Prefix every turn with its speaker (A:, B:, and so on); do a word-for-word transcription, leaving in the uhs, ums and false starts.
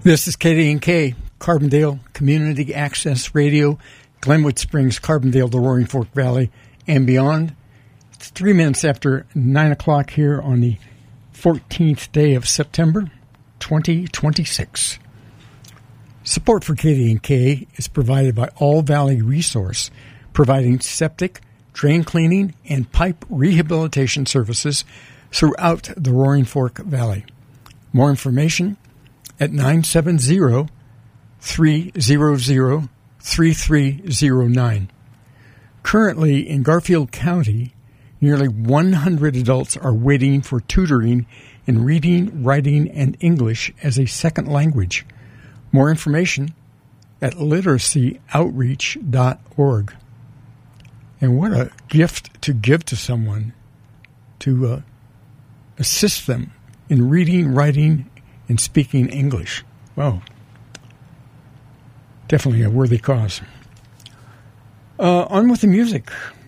A: This is K D N K, Carbondale Community Access Radio, Glenwood Springs, Carbondale, the Roaring Fork Valley, and beyond. It's three minutes after nine o'clock here on the fourteenth day of September, twenty twenty-six. Support for K D N K is provided by All Valley Resource, providing septic, drain cleaning, and pipe rehabilitation services throughout the Roaring Fork Valley. More information at nine seven zero, three zero zero, three three zero nine. Currently, in Garfield County, nearly one hundred adults are waiting for tutoring in reading, writing, and English as a second language. More information at literacy outreach dot org. And what a gift to give to someone to uh, assist them in reading, writing, and speaking English. Wow. Definitely a worthy cause. Uh, on with the music.